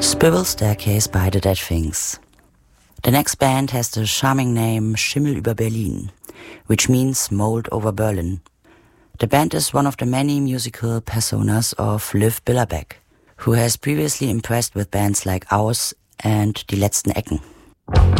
Spiral Staircase by the Dead Things. The next band has the charming name Schimmel über Berlin, which means mold over Berlin. The band is one of the many musical personas of Liv Billerbeck, who has previously impressed with bands like Aus and Die letzten Ecken.